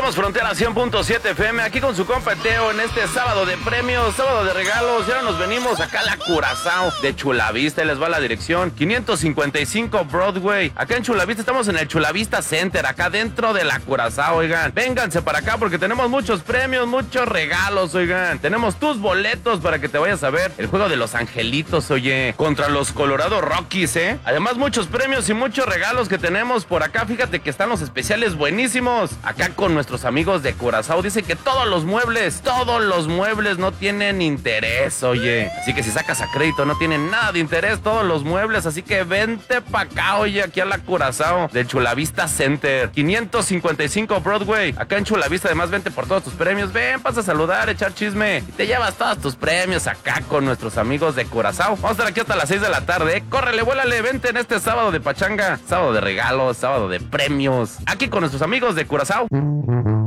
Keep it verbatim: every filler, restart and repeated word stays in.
Somos Frontera cien punto siete F M, aquí con su compa Teo en este sábado de premios, sábado de regalos. Y ahora nos venimos acá a la Curazao de Chulavista. Y les va la dirección quinientos cincuenta y cinco Broadway. Acá en Chulavista estamos en el Chulavista Center, acá dentro de la Curazao, oigan. Vénganse para acá porque tenemos muchos premios, muchos regalos, oigan. Tenemos tus boletos para que te vayas a ver el juego de los Angelitos, oye, contra los Colorado Rockies, ¿eh? Además, muchos premios y muchos regalos que tenemos por acá. Fíjate que están los especiales buenísimos. Acá con nuestros amigos de Curazao. Dice que todos los muebles, todos los muebles no tienen interés, oye. Así que si sacas a crédito no tienen nada de interés todos los muebles. Así que vente pa' acá, oye, aquí a la Curazao de Chulavista Center. quinientos cincuenta y cinco Broadway. Acá en Chulavista, además, vente por todos tus premios. Ven, pasa a saludar, echar chisme. Y te llevas todos tus premios acá con nuestros amigos de Curazao. Vamos a estar aquí hasta las seis de la tarde, ¿eh? Córrele, vuélale, vente en este sábado de pachanga. Sábado de regalos, sábado de premios. Aquí con nuestros amigos de Curazao.